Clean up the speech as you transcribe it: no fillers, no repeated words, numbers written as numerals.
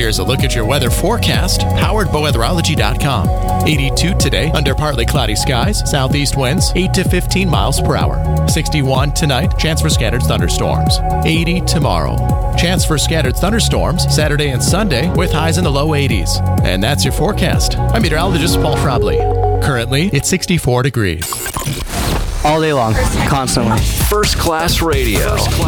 Here's a look at your weather forecast, powered by weatherology.com. 82 today, under partly cloudy skies, southeast winds 8 to 15 miles per hour. 61 tonight, chance for scattered thunderstorms. 80 tomorrow. Chance for scattered thunderstorms Saturday and Sunday with highs in the low 80s. And that's your forecast. I'm meteorologist Paul Frobley. Currently, it's 64 degrees. All day long, constantly. First Class Radio.